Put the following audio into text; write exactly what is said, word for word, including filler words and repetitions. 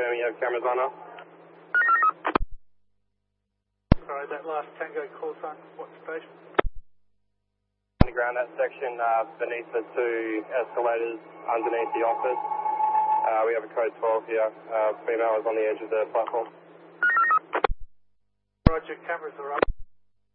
confirming you have cameras on us. Sorry, that last Tango call sign, what station? Underground, that section uh, beneath the two escalators underneath the office. Uh, we have a code twelve here. Uh, female is on the edge of the platform. Roger, cameras are up.